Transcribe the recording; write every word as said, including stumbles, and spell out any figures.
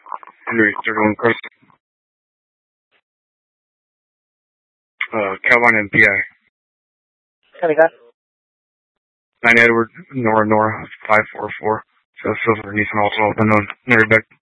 Henry thirty-one Chris. Uh, Calvin and P I. Copy that. nine Edward, Nora Nora, five four four. So Silver Nissan also unknown. Mary Beck.